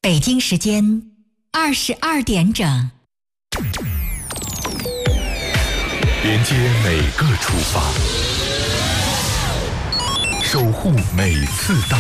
北京时间22点整， 连接每个出发，守护每次到